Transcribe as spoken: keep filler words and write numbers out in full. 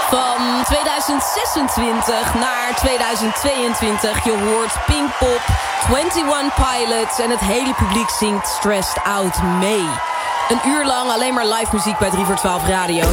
Van tweeduizend zesentwintig naar tweeduizend tweeëntwintig. Je hoort Pinkpop, eenentwintig Pilots en het hele publiek zingt Stressed Out mee. Een uur lang alleen maar live muziek bij drie voor twaalf Radio.